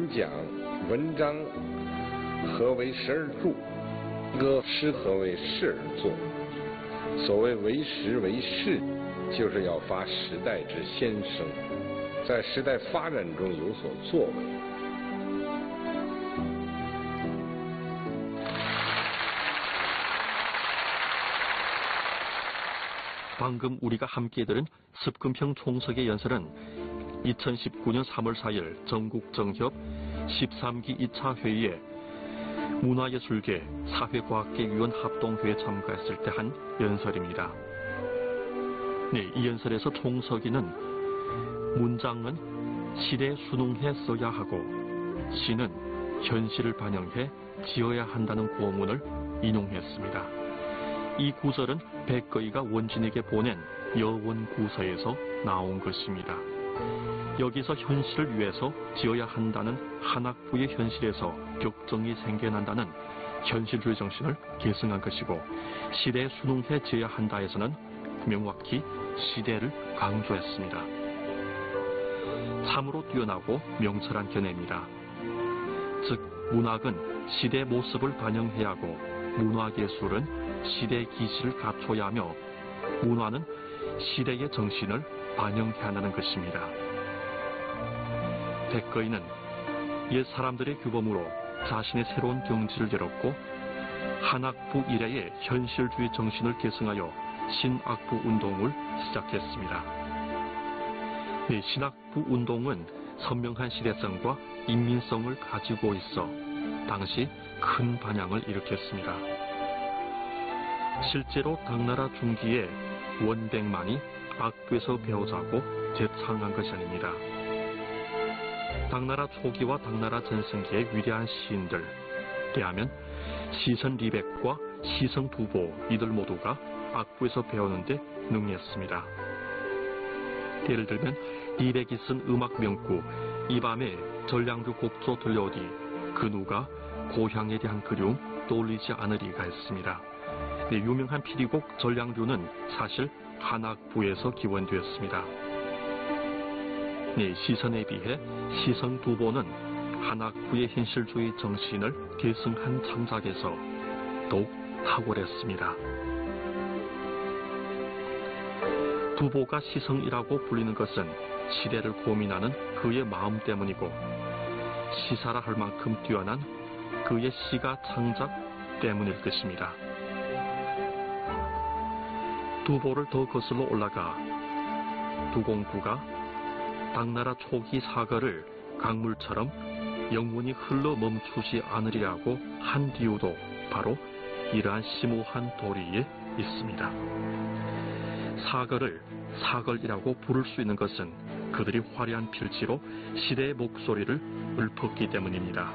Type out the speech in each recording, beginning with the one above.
人讲文章何为时而著，歌诗何为事而作。所谓为时为事，就是要发时代之先声，在时代发展中有所作为。 방금 우리가 함께 들은 습금평 총석의 연설은 2019년 3월 4일 전국정협 13기 2차 회의에 문화예술계 사회과학계위원 합동회에 참가했을 때 한 연설입니다. 네, 이 연설에서 총석이는 문장은 시대에 순응해 써야 하고 시는 현실을 반영해 지어야 한다는 고문을 인용했습니다. 이 구절은 백거이가 원진에게 보낸 여원구서에서 나온 것입니다. 여기서 현실을 위해서 지어야 한다는 한학부의 현실에서 격정이 생겨난다는 현실주의 정신을 계승한 것이고 시대에 순응해 지어야 한다에서는 명확히 시대를 강조했습니다. 참으로 뛰어나고 명철한 견해입니다. 즉 문학은 시대의 모습을 반영해야 하고 문화예술은 시대의 기시를 갖춰야 하며 문화는 시대의 정신을 반영해야 한다는 것입니다. 백거이는 옛 사람들의 규범으로 자신의 새로운 경지를 열었고 한학부 이래의 현실주의 정신을 계승하여 신학부 운동을 시작했습니다. 네, 신학부 운동은 선명한 시대성과 인민성을 가지고 있어 당시 큰 반향을 일으켰습니다. 실제로 당나라 중기에 원백만이 악교에서 배우자고 제창한 것이 아닙니다. 당나라 초기와 당나라 전성기의 위대한 시인들, 때하면 시선 리백과 시성 두보 이들 모두가 악부에서 배우는데 능했습니다. 예를 들면 리백이 쓴 음악 명구 이 밤에 전량주 곡조 들려오디 그 누가 고향에 대한 그리움 떠올리지 않으리가 했습니다. 네, 유명한 피리곡 전량주는 사실 한학부에서 기원되었습니다. 네, 시선에 비해 시성두보는 한학부의 현실주의 정신을 계승한 창작에서 더욱 탁월했습니다. 두보가 시성이라고 불리는 것은 시대를 고민하는 그의 마음 때문이고 시사라 할 만큼 뛰어난 그의 시가 창작 때문일 것입니다. 두보를 더 거슬러 올라가 두공부가 당나라 초기 사거를 강물처럼 영원히 흘러 멈추지 않으리라고 한 이유도 바로 이러한 심오한 도리에 있습니다. 사거를 사걸이라고 부를 수 있는 것은 그들이 화려한 필지로 시대의 목소리를 읊었기 때문입니다.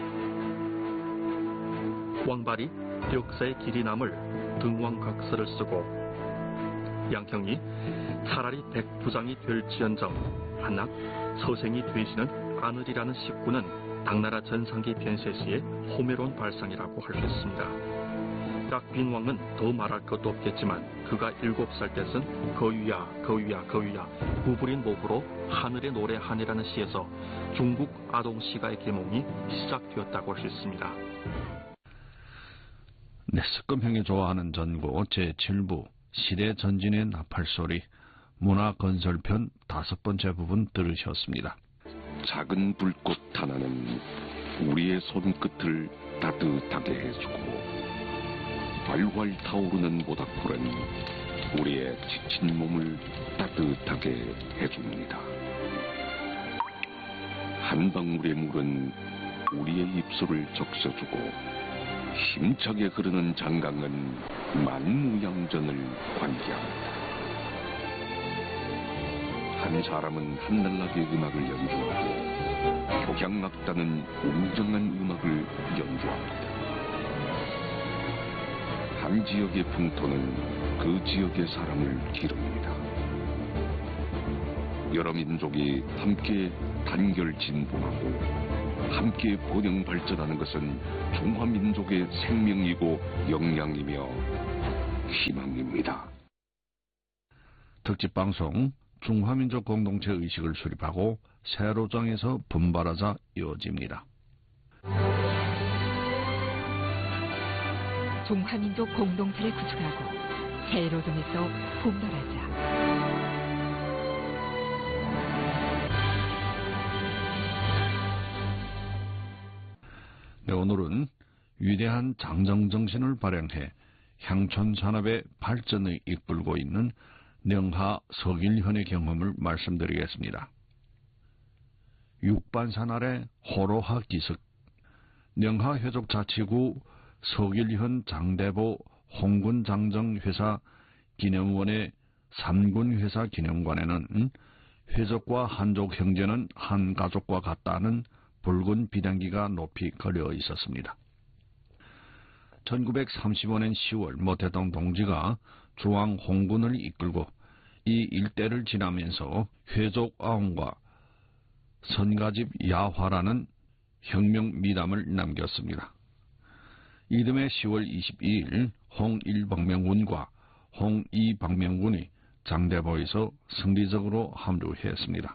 왕발이 역사의 길이 남을 등왕각서를 쓰고 양형이 차라리 백부장이 될지언정 한낱 서생이 되지는 않으리라는 식구는 당나라 전상기 변세시의 호메론 발상이라고 할 수 있습니다. 락빈왕은 더 말할 것도 없겠지만 그가 7살 때 쓴 거위야 거위야 거위야 구부린 목으로 하늘의 노래하네라는 시에서 중국 아동시가의 계몽이 시작되었다고 할 수 있습니다. 네, 습금형이 좋아하는 전구 제7부 시대 전진의 나팔소리 문화건설편 5번째 부분 들으셨습니다. 작은 불꽃 하나는 우리의 손끝을 따뜻하게 해주고 활활 타오르는 모닥불은 우리의 지친 몸을 따뜻하게 해줍니다. 한 방울의 물은 우리의 입술을 적셔주고 힘차게 흐르는 장강은 만무양전을 환기합니다. 한 사람은 한날나게 음악을 연주하고 교향악단은 웅장한 음악을 연주합니다. 한 지역의 풍토는 그 지역의 사람을 기릅니다. 여러 민족이 함께 단결 진보하고 함께 번영 발전하는 것은 중화민족의 생명이고 역량이며 희망입니다. 특집방송 중화민족 공동체 의식을 수립하고 세로장에서 분발하자 이어집니다. 중화민족 공동체를 구축하고 세로점에서 분발하자. 네, 오늘은 위대한 장정정신을 발현해 향촌 산업의 발전을 이끌고 있는 능하 서길현의 경험을 말씀드리겠습니다. 육반산 아래 호로하 기슭, 능하 회족자치구 서길현 장대보 홍군 장정회사 기념원의 3군 회사 기념관에는 회족과 한족 형제는 한 가족과 같다는 붉은 비단기가 높이 걸려 있었습니다. 1935년 10월 모태동 동지가 중앙 홍군을 이끌고 이 일대를 지나면서 회족 아웅과 선가집 야화라는 혁명 미담을 남겼습니다. 이듬해 10월 22일 홍1박명군과 홍2박명군이 장대보에서 승리적으로 합류했습니다.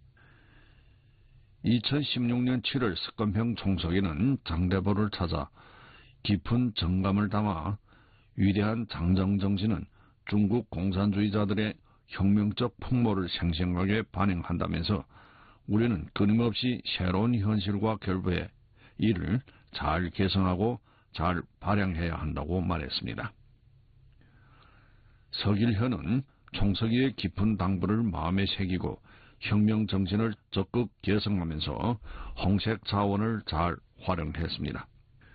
2016년 7월 석건평 총석에는 장대보를 찾아 깊은 정감을 담아 위대한 장정정신은 중국 공산주의자들의 혁명적 풍모를 생생하게 반영한다면서 우리는 끊임없이 새로운 현실과 결부해 이를 잘 개선하고 잘 발양해야 한다고 말했습니다. 서길현은 총석이의 깊은 당부를 마음에 새기고 혁명 정신을 적극 개성하면서 홍색 자원을 잘 활용했습니다.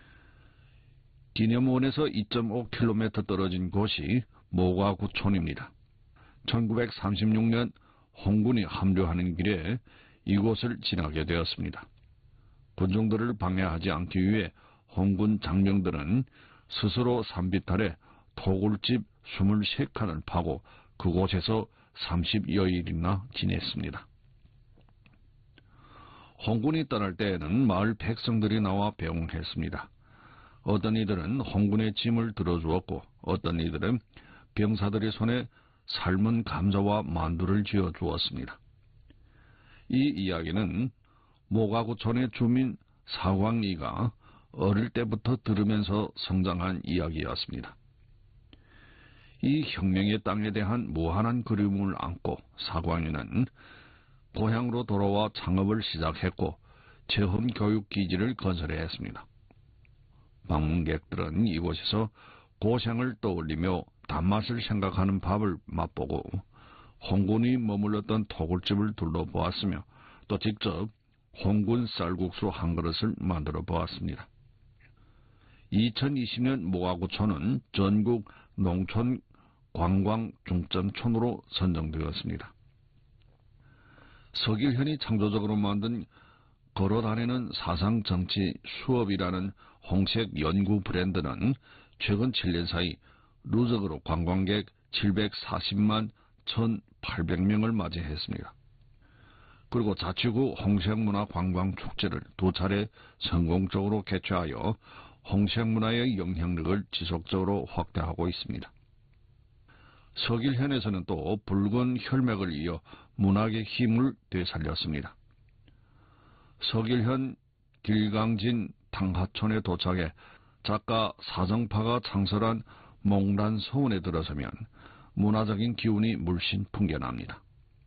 기념원에서 2.5km 떨어진 곳이 모가구촌입니다. 1936년 홍군이 합류하는 길에 이곳을 지나게 되었습니다. 군중들을 방해하지 않기 위해 홍군 장병들은 스스로 산비탈에 토굴집 23칸을 파고 그곳에서 30여일이나 지냈습니다. 홍군이 떠날 때에는 마을 백성들이 나와 배웅했습니다. 어떤 이들은 홍군의 짐을 들어주었고 어떤 이들은 병사들의 손에 삶은 감자와 만두를 쥐어주었습니다. 이 이야기는 모가구촌의 주민 사광이가 어릴 때부터 들으면서 성장한 이야기였습니다. 이 혁명의 땅에 대한 무한한 그리움을 안고 사광이는 고향으로 돌아와 창업을 시작했고 체험교육기지를 건설해야 했습니다. 방문객들은 이곳에서 고생을 떠올리며 단맛을 생각하는 밥을 맛보고 홍군이 머물렀던 토굴집을 둘러보았으며 또 직접 홍군 쌀국수 한 그릇을 만들어 보았습니다. 2020년 모가구촌은 전국 농촌 관광 중점촌으로 선정되었습니다. 서길현이 창조적으로 만든 걸어다니는 사상정치 수업이라는 홍색 연구 브랜드는 최근 7년 사이 누적으로 관광객 740만 1,800명을 맞이했습니다. 그리고 자치구 홍색문화관광축제를 2차례 성공적으로 개최하여 홍색문화의 영향력을 지속적으로 확대하고 있습니다. 서길현에서는 또 붉은 혈맥을 이어 문학의 힘을 되살렸습니다. 서길현 길강진 탕하촌에 도착해 작가 사정파가 창설한 몽란서원에 들어서면 문화적인 기운이 물씬 풍겨납니다.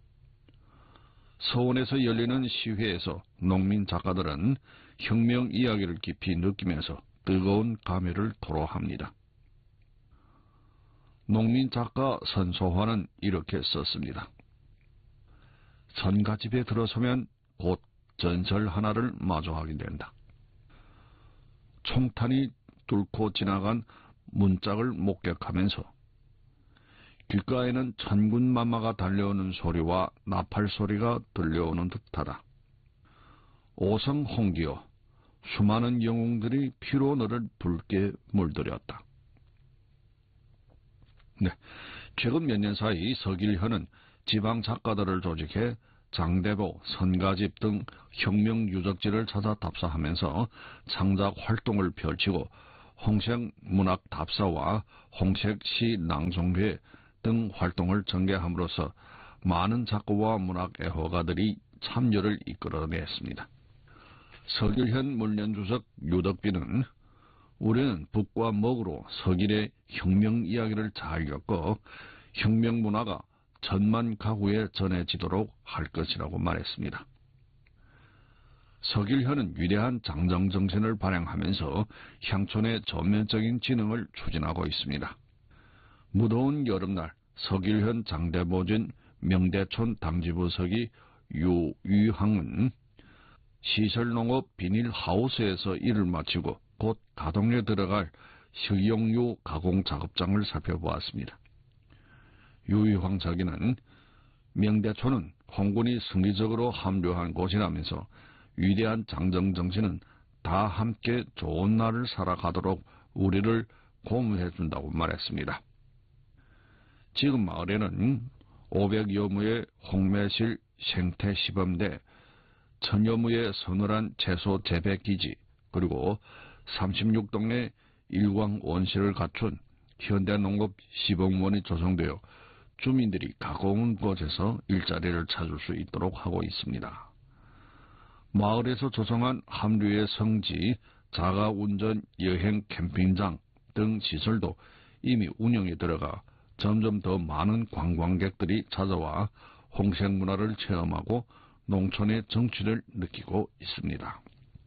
서원에서 열리는 시회에서 농민 작가들은 혁명 이야기를 깊이 느끼면서 뜨거운 감회를 토로합니다. 농민 작가 선소화는 이렇게 썼습니다. 선가집에 들어서면 곧 전설 하나를 마주하게 된다. 총탄이 뚫고 지나간 문짝을 목격하면서 길가에는 천군만마가 달려오는 소리와 나팔 소리가 들려오는 듯하다. 오성 홍기여 수많은 영웅들이 피로 너를 붉게 물들였다. 네, 최근 몇 년 사이 서길현은 지방 작가들을 조직해 장대보, 선가집 등 혁명 유적지를 찾아 답사하면서 창작 활동을 펼치고 홍색 문학 답사와 홍색 시 낭송회 등 활동을 전개함으로써 많은 작가와 문학 애호가들이 참여를 이끌어냈습니다. 서길현 문련주석 유덕빈은 우리는 북과 먹으로 서길의 혁명 이야기를 잘 겪어 혁명 문화가 천만 가구에 전해지도록 할 것이라고 말했습니다. 서길현은 위대한 장정 정신을 발행하면서 향촌의 전면적인 진흥을 추진하고 있습니다. 무더운 여름날 서길현 장대보진 명대촌 당지부석이 유유항은 시설농업 비닐하우스에서 일을 마치고 곧 가동에 들어갈 식용유 가공 작업장을 살펴보았습니다. 유유항 자기는 명대촌은 홍군이 승리적으로 합류한 곳이라면서 위대한 장정 정신은 다 함께 좋은 날을 살아가도록 우리를 고무해준다고 말했습니다. 지금 마을에는 500여 무의 홍매실 생태시범대, 1000여 무의 서늘한 채소 재배기지, 그리고 36동의 일광원실을 갖춘 현대농업 시범원이 조성되어 주민들이 가까운 곳에서 일자리를 찾을 수 있도록 하고 있습니다. 마을에서 조성한 함류의 성지, 자가운전 여행 캠핑장 등 시설도 이미 운영에 들어가 점점 더 많은 관광객들이 찾아와 홍색문화를 체험하고 농촌의 정취를 느끼고 있습니다.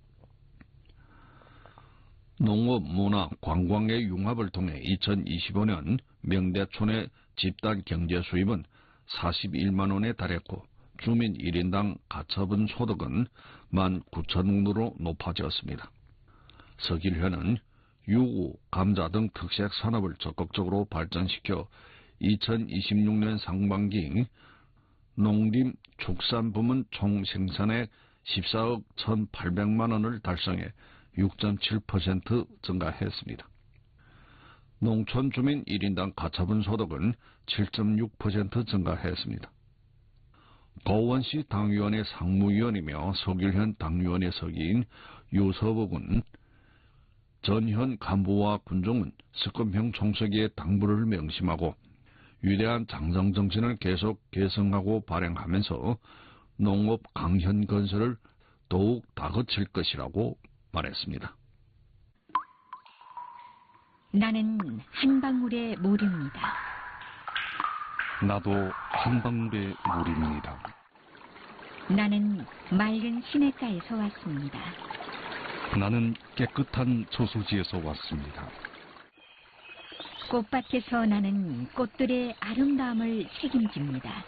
농업, 문화, 관광의 융합을 통해 2025년 명대촌의 집단 경제 수입은 41만 원에 달했고 주민 1인당 가처분 소득은 19,000원으로 높아졌습니다. 서길현은 유구, 감자 등 특색 산업을 적극적으로 발전시켜 2026년 상반기 농림 축산 부문 총 생산액 14억 1,800만 원을 달성해 6.7% 증가했습니다. 농촌 주민 1인당 가처분 소득은 7.6% 증가했습니다. 고원시 당위원회 상무위원이며 서길현 당위원회 서기인 유서복은 전현 간부와 군종은 석금형 총서기의 당부를 명심하고 위대한 장정 정신을 계속 계승하고 발행하면서 농업 강현 건설을 더욱 다그칠 것이라고 말했습니다. 나는 한 방울의 모류입니다. 나도 한 방울의 물입니다. 나는 맑은 시냇가에서 왔습니다. 나는 깨끗한 저수지에서 왔습니다. 꽃밭에서 나는 꽃들의 아름다움을 책임집니다.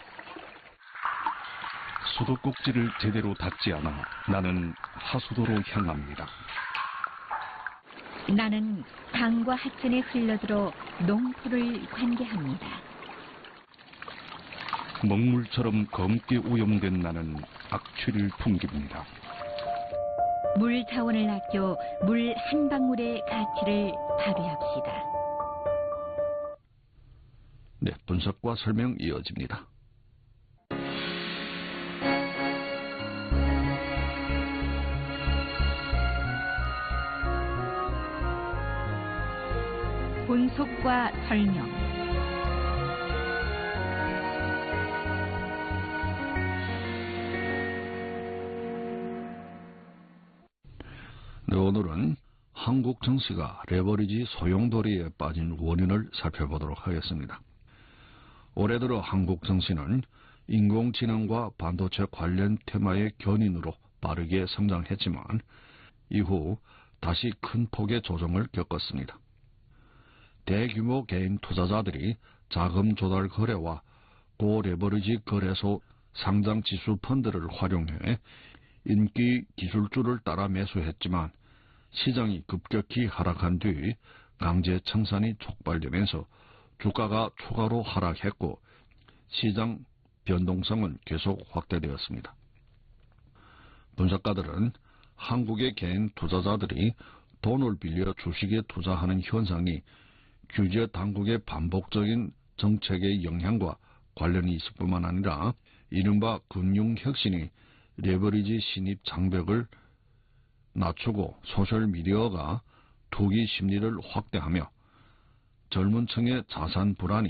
수도꼭지를 제대로 닦지 않아 나는 하수도로 향합니다. 나는 강과 하천에 흘러들어 농토를 관계합니다. 먹물처럼 검게 오염된 나는 악취를 풍깁니다. 물 자원을 아껴 물 한 방울의 가치를 발휘합시다. 네, 분석과 설명 이어집니다. 분석과 설명. 네, 오늘은 한국 정치가 레버리지 소용돌이에 빠진 원인을 살펴보도록 하겠습니다. 올해 들어 한국 정치는 인공지능과 반도체 관련 테마의 견인으로 빠르게 성장했지만 이후 다시 큰 폭의 조정을 겪었습니다. 대규모 개인 투자자들이 자금 조달 거래와 고레버리지 거래소 상장 지수 펀드를 활용해 인기 기술주를 따라 매수했지만 시장이 급격히 하락한 뒤 강제 청산이 촉발되면서 주가가 추가로 하락했고 시장 변동성은 계속 확대되었습니다. 분석가들은 한국의 개인 투자자들이 돈을 빌려 주식에 투자하는 현상이 규제 당국의 반복적인 정책의 영향과 관련이 있을 뿐만 아니라 이른바 금융혁신이 레버리지 진입 장벽을 낮추고 소셜미디어가 투기 심리를 확대하며 젊은 층의 자산 불안이